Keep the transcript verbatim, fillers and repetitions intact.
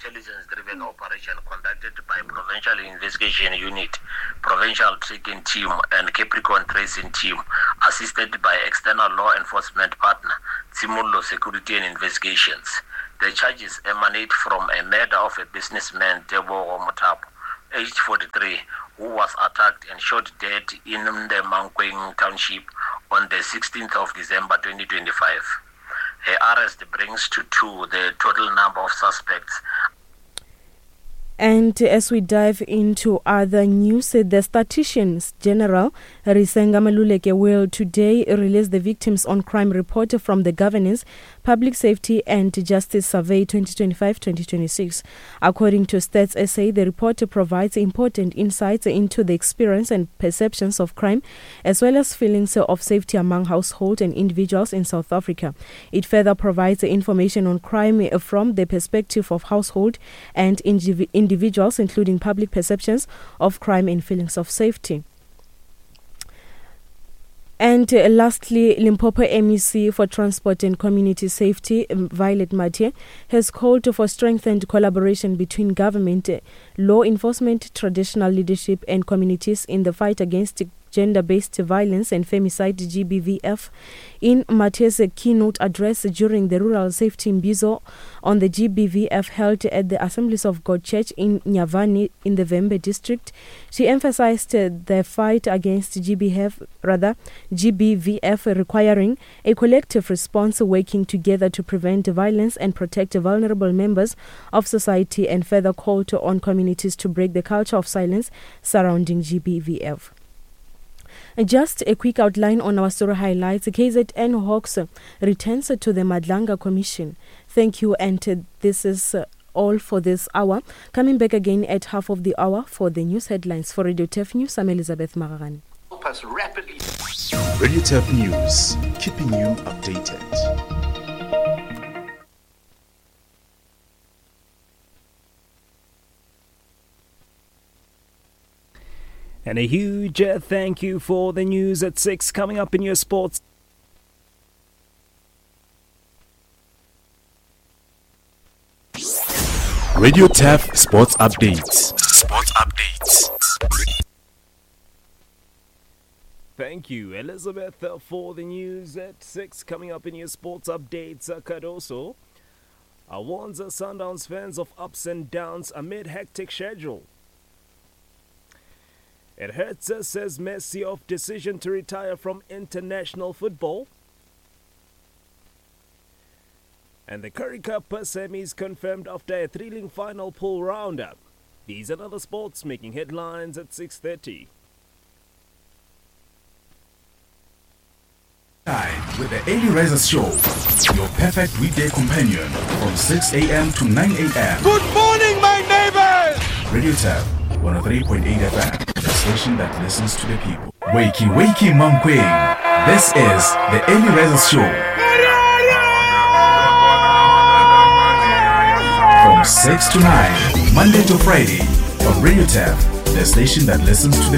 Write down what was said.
intelligence-driven operation conducted by Provincial Investigation Unit, Provincial Tracking Team, and Capricorn Tracing Team, assisted by external law enforcement partner, Tsimullo Security and Investigations. The charges emanate from a murder of a businessman, Tebogo Mutapo, aged forty-three, who was attacked and shot dead in the Mankweng Township on the sixteenth of December twenty twenty-five. Her arrest brings to two the total number of suspects. And as we dive into other news, the Statistician General Risenga Maluleke will today release the Victims on Crime report from the Governance, Public Safety and Justice Survey twenty twenty-five twenty twenty-six. According to Stats S A, the report provides important insights into the experience and perceptions of crime, as well as feelings of safety among households and individuals in South Africa. It further provides information on crime from the perspective of household and individual individuals, including public perceptions of crime and feelings of safety. And uh, lastly, Limpopo M E C for Transport and Community Safety, um, Violet Mathieu, has called for strengthened collaboration between government, uh, law enforcement, traditional leadership and communities in the fight against gender-based violence and femicide, G B V F. In Mathieu's keynote address during the Rural Safety Mbizo on the G B V F held at the Assemblies of God Church in Nyavani in the Vembe district, she emphasized uh, the fight against G B V F, rather G B V F requiring a collective response, working together to prevent violence and protect vulnerable members of society, and further called on communities to break the culture of silence surrounding G B V F. And just a quick outline on our story highlights. K Z N Hawks returns to the Madlanga Commission. Thank you, and uh, this is uh, all for this hour. Coming back again at half of the hour for the news headlines. For Radio T E F News, I'm Elizabeth Maragani. Rapidly. Radio T E F News, keeping you updated. And a huge uh, thank you for the news at six coming up in your sports. Radio T E F Sports Updates. Sports Updates. Thank you, Elizabeth, uh, for the news at six coming up in your sports updates. Uh, Cardoso uh, warns uh, Sundowns fans of ups and downs amid hectic schedule. It hurts us, says Messi, of decision to retire from international football. And the Currie Cup semis confirmed after a thrilling final pool roundup. These and other sports making headlines at six thirty. Time with the Early Risers Show, your perfect weekday companion from six a.m. to nine a.m. Good morning, my neighbors! Radio T E F one oh three point eight F M, the station that listens to the people. Wakey, wakey, Mankweng. This is the Early Risers Show. From six to nine, Monday to Friday, on Radio T E F, the station that listens to the